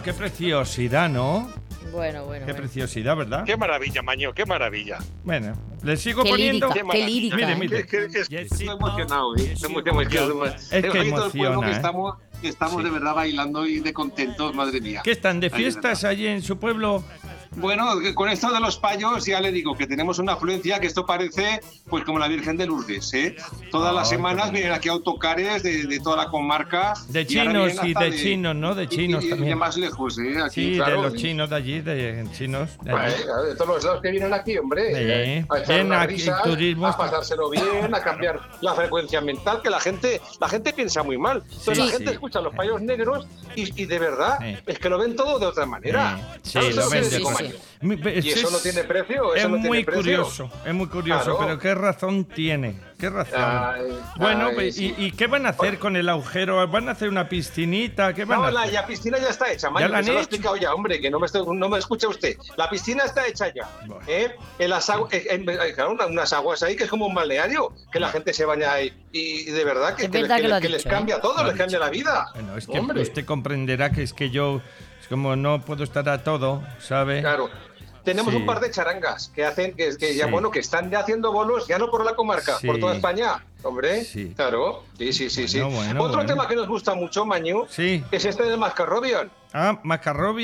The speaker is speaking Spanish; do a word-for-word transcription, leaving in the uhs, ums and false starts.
qué preciosidad, ¿no? Bueno, bueno. Qué bueno. preciosidad, ¿verdad? Qué maravilla, Maño, qué maravilla. Bueno, le sigo Qué poniendo. lírica, qué lírica. Mire, ¿eh? mire. Es que, es que Yes, estoy sí, emocionado, ¿eh? Estoy muy sí, emocionado. es que Oye, todo el pueblo emociona, que ¿eh? estamos, que estamos Sí. de verdad bailando y de contentos, madre mía. ¿Qué están de Ay, de fiestas verdad. allí en su pueblo? Bueno, con esto de los payos ya le digo que tenemos una afluencia que esto parece pues como la Virgen de Lourdes, ¿eh? Todas Ah, las qué semanas bonito. vienen aquí autocares de, de toda la comarca. De y ahora chinos vienen y hasta de chinos, ¿no? De y- chinos y, y también. de más lejos, ¿eh? Aquí, Sí, claro, de los y- chinos de allí, de chinos. De allí. Pues, de todos los lados que vienen aquí, hombre, Sí. eh, a echar Ven unas aquí, risas, turismo. a pasárselo bien, a cambiar la frecuencia mental, que la gente, la gente piensa muy mal. Entonces Sí, la gente sí. escucha los payos negros y, y de verdad Sí. es que lo ven todo de otra manera. Eh, Sí, ¿Sabes lo lo que ven te de digo, otra- Maño? Mi- Y eso es- no tiene precio, eso es no tiene muy precio. curioso, es muy curioso, Claro. pero qué razón tiene, qué razón. Ay, bueno, ay, pues, sí. ¿y, ¿y qué van a hacer con el agujero? ¿Van a hacer una piscinita? ¿Qué van No, a la hacer? ya piscina ya está hecha, Maño, ¿Ya la que han se lo he hecho? explicado ya, hombre, que no me, estoy- no me escucha usted. La piscina está hecha ya. Bueno. ¿eh? En las agu- en- en- claro, una- unas aguas ahí que es como un balneario, que la gente se baña ahí. Y, y de verdad que, Es que, verdad que- que lo ha que les dicho, ¿eh? cambia todo, Lo ha les cambia la vida. Bueno, es que Hombre. usted comprenderá que es que yo, es como no puedo estar a todo, ¿sabe? Claro. Tenemos Sí. un par de charangas que hacen, que, que ya Sí. bueno, que están ya haciendo bolos, ya no por la comarca, Sí. por toda España, hombre. Sí. Claro, sí, sí, sí, sí. Bueno, bueno, Otro bueno. tema que nos gusta mucho, Mañu, Sí. es este del Mascarrobian. Ah, Macarrobia.